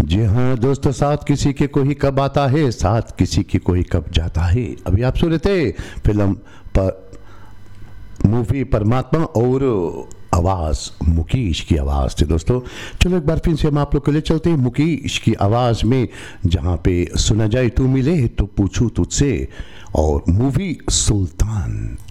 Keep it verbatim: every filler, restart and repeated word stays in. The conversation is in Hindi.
जी हाँ दोस्तों, साथ किसी के कोई कब आता है, साथ किसी के कोई कब जाता है। अभी आप सुन रहे थे फिल्म पर मूवी परमात्मा और आवाज़ मुकेश की आवाज़ थी दोस्तों। चलो एक बार फिर से हम आप लोग के लिए चलते हैं मुकेश की आवाज़ में, जहाँ पे सुना जाए तू मिले तो पूछूं तुझसे और मूवी सुल्तान।